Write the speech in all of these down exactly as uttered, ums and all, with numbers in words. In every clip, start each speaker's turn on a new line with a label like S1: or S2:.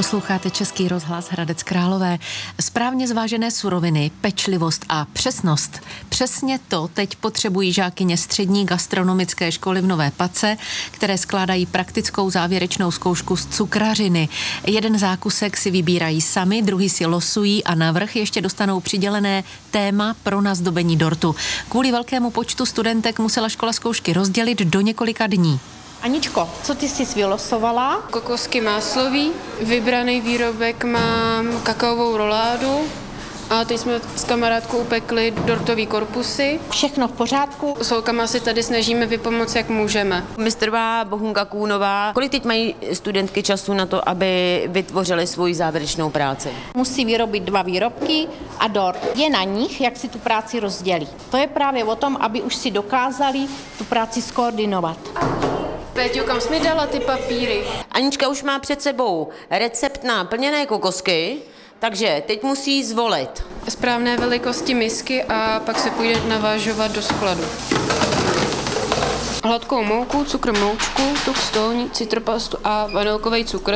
S1: Posloucháte Český rozhlas Hradec Králové. Správně zvážené suroviny, pečlivost a přesnost. Přesně to teď potřebují žákyně střední gastronomické školy v Nové Pace, které skládají praktickou závěrečnou zkoušku z cukrařiny. Jeden zákusek si vybírají sami, druhý si losují a navrch ještě dostanou přidělené téma pro nazdobení dortu. Kvůli velkému počtu studentek musela škola zkoušky rozdělit do několika dní.
S2: Aničko, co ty jsi vylosovala?
S3: Kokosky máslový, vybraný výrobek mám kakaovou roládu a teď jsme s kamarádkou upekli dortový korpusy.
S2: Všechno v pořádku?
S3: S holkama si tady snažíme vypomoct, jak můžeme.
S4: Mistrová Bohunka Kůnová, kolik teď mají studentky času na to, aby vytvořily svoji závěrečnou práci?
S2: Musí vyrobit dva výrobky a dort. Je na nich, jak si tu práci rozdělí. To je právě o tom, aby už si dokázali tu práci skoordinovat.
S3: Péťo, kam jsi mi dala ty papíry?
S4: Anička už má před sebou recept na plněné kokosky, takže teď musí zvolit.
S3: Správné velikosti misky a pak se půjde navážovat do skladu. Hladkou mouku, cukr moučku, tuk stolní, citropastu a vanilkový cukr.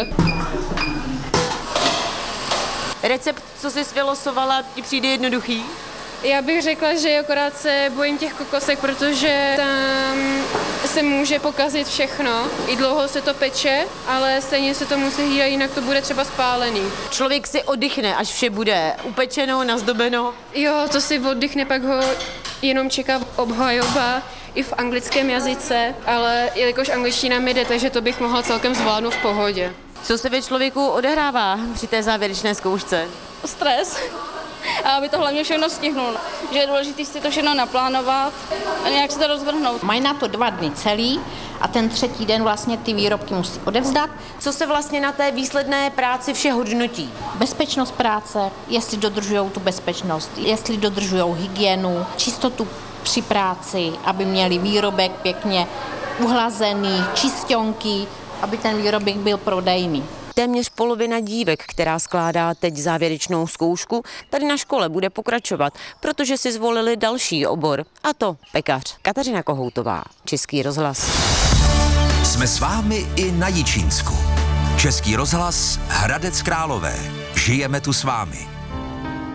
S4: Recept, co jsi vylosovala, ti přijde jednoduchý?
S3: Já bych řekla, že akorát se bojím těch kokosek, protože tam se může pokazit všechno. I dlouho se to peče, ale stejně se to musí hlídat, jinak to bude třeba spálený.
S4: Člověk si oddychne, až vše bude upečeno, nazdobeno.
S3: Jo, to si oddychne, pak ho jenom čeká obhajoba i v anglickém jazyce, ale jelikož angličtina mi jde, takže to bych mohla celkem zvládnout v pohodě.
S4: Co se ve člověku odehrává při té závěrečné zkoušce?
S5: Stres. A aby to hlavně všechno stihnul. Že je důležité si to všechno naplánovat a nějak se to rozvrhnout.
S2: Mají na to dva dny celý a ten třetí den vlastně ty výrobky musí odevzdat.
S4: Co se vlastně na té výsledné práci vše hodnotí?
S2: Bezpečnost práce, jestli dodržují tu bezpečnost, jestli dodržují hygienu, čistotu při práci, aby měli výrobek pěkně uhlazený, čisťonky, aby ten výrobek byl prodejný.
S4: Téměř polovina dívek, která skládá teď závěrečnou zkoušku, tady na škole bude pokračovat, protože si zvolili další obor, a to pekař. Kateřina Kohoutová, Český rozhlas.
S6: Jsme s vámi i na Jičínsku. Český rozhlas Hradec Králové. Žijeme tu s vámi.